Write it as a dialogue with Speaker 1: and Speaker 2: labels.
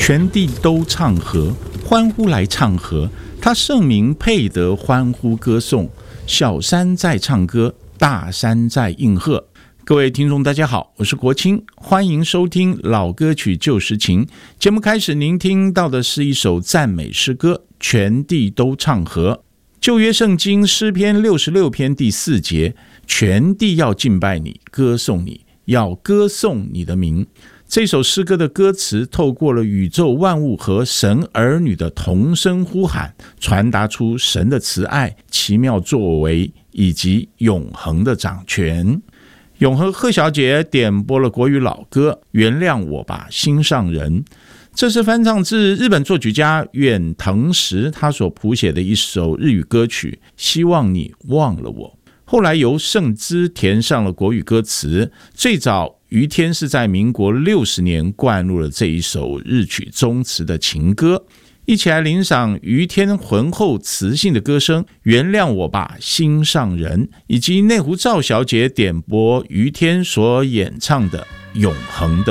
Speaker 1: 全地都唱和，欢呼来唱和。他圣名配得欢呼歌颂，小山在唱歌，大山在应和。各位听众大家好，我是国清，欢迎收听老歌曲旧时情。节目开始，您听到的是一首赞美诗歌，全地都唱和。旧约圣经诗篇66篇第4节，全地要敬拜你，歌颂你，要歌颂你的名。这首诗歌的歌词透过了宇宙万物和神儿女的同声呼喊，传达出神的慈爱、奇妙作为以及永恒的掌权。永和贺小姐点播了国语老歌《原谅我吧，心上人》，这是翻唱自日本作曲家远藤实他所谱写的一首日语歌曲，希望你忘了我。后来由盛之填上了国语歌词，最早于天是在民国60年灌入了这一首日曲中词的情歌。一起来欣赏于天浑厚磁性的歌声《原谅我吧，心上人》，以及内湖赵小姐点播于天所演唱的《永恒的